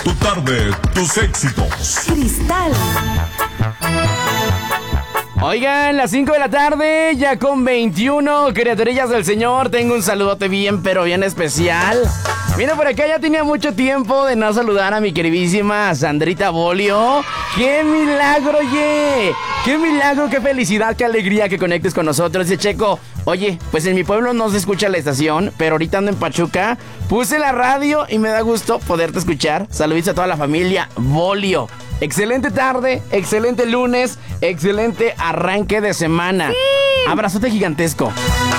Tu tarde, tus éxitos. Cristal. Oigan, las 5 de la tarde, ya con 21 criaturillas del Señor. Tengo un saludote bien, pero bien especial. Mira, por acá ya tenía mucho tiempo de no saludar a mi queridísima Sandrita Bolio. ¡Qué milagro, oye! ¡Qué milagro, qué felicidad, qué alegría que conectes con nosotros! Dice Checo, oye, pues en mi pueblo no se escucha la estación, pero ahorita ando en Pachuca. Puse la radio y me da gusto poderte escuchar. Saluditos a toda la familia Bolio. Excelente tarde, excelente lunes, excelente arranque de semana. Sí. Abrazote gigantesco.